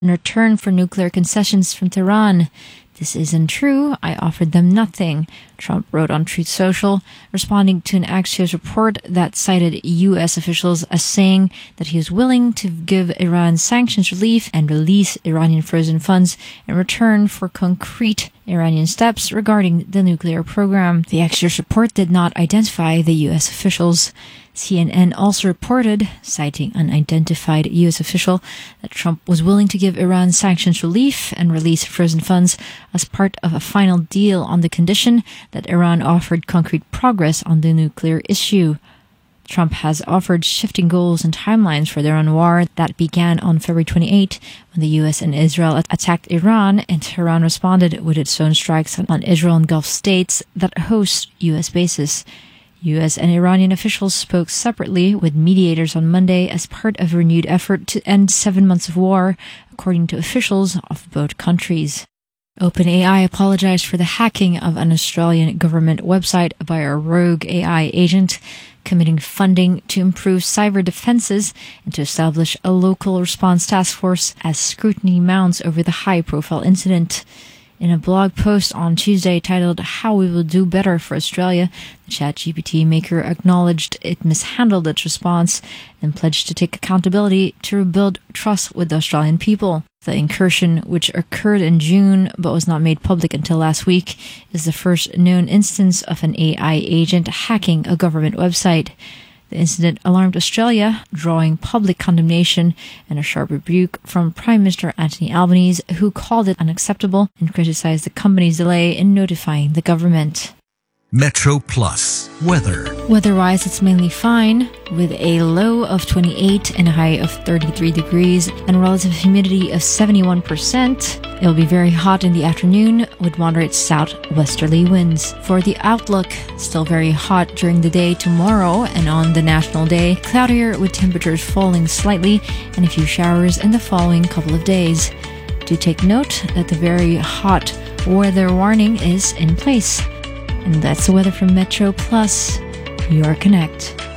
in return for nuclear concessions from Tehran. This isn't true. I offered them nothing, Trump wrote on Truth Social, responding to an Axios report that cited U.S. officials as saying that he was willing to give Iran sanctions relief and release Iranian frozen funds in return for concrete Iranian steps regarding the nuclear program. The Axios report did not identify the U.S. officials. CNN also reported, citing an unidentified U.S. official, that Trump was willing to give Iran sanctions relief and release frozen funds as part of a final deal on the condition that Iran offered concrete progress on the nuclear issue. Trump has offered shifting goals and timelines for the Iran war that began on February 28 when the U.S. and Israel attacked Iran, and Tehran responded with its own strikes on Israel and Gulf states that host U.S. bases. U.S. and Iranian officials spoke separately with mediators on Monday as part of a renewed effort to end 7 months of war, according to officials of both countries. OpenAI apologized for the hacking of an Australian government website by a rogue AI agent, committing funding to improve cyber defenses and to establish a local response task force as scrutiny mounts over the high-profile incident. In a blog post on Tuesday titled "How We Will Do Better for Australia," the ChatGPT maker acknowledged it mishandled its response and pledged to take accountability to rebuild trust with the Australian people. The incursion, which occurred in June but was not made public until last week, is the first known instance of an AI agent hacking a government website. The incident alarmed Australia, drawing public condemnation and a sharp rebuke from Prime Minister Anthony Albanese, who called it unacceptable and criticized the company's delay in notifying the government. Metro Plus weather. Weather-wise, it's mainly fine, with a low of 28 and a high of 33 degrees and relative humidity of 71%. It'll be very hot in the afternoon with moderate southwesterly winds. For the outlook, still very hot during the day tomorrow and on the National Day, cloudier with temperatures falling slightly and a few showers in the following couple of days. Do take note that the very hot weather warning is in place. And that's the weather from Metro Plus, your connect.